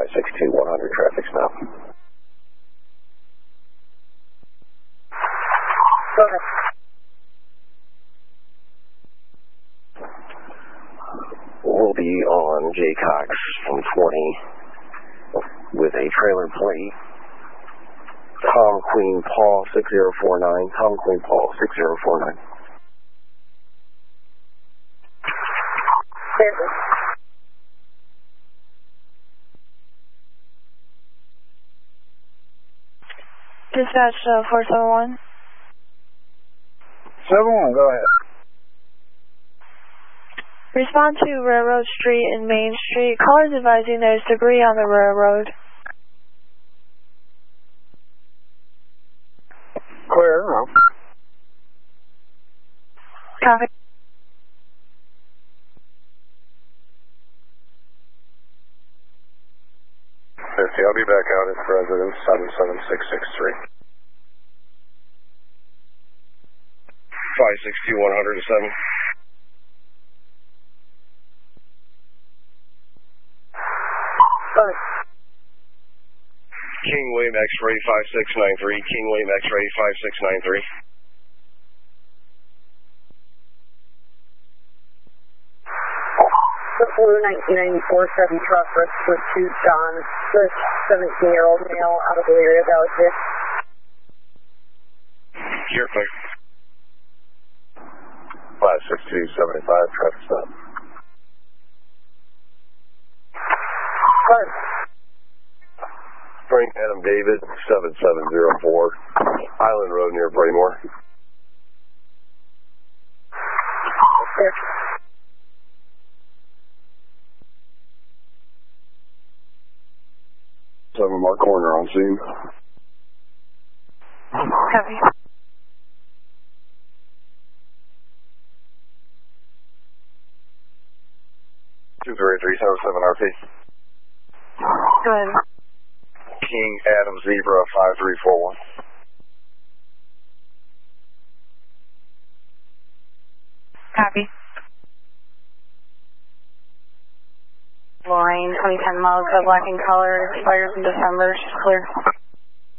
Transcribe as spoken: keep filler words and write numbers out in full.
five six two one hundred, traffic's now. Go ahead. We'll be on Jaycox from twenty with a trailer plate. Tom Queen Paul six zero four nine. Tom Queen Paul six zero four nine. Dispatch uh, four seven one. seven one, go ahead. Respond to Railroad Street and Main Street. Callers advising there's debris on the railroad. Clear, no. Copy. fifty, I'll be back out at residence seven seven six six three. five six two one hundred seven. King William X-ray five six nine three, King William X-ray five six nine three. The Blue nineteen ninety-four Chevy truck registered to John Smith, seventeen-year-old male out of the area of Alexander. You're clear. five six two seven five, traffic stop. Good. Frank Adam David, seven seven zero four, Island Road near Braymore. Clear. Seven Mark Corner on scene. Copy. two three three seven seven R P. Go ahead. King Adam Zebra five three four one. Copy. Line twenty ten miles of black in color, expires in December, she's clear.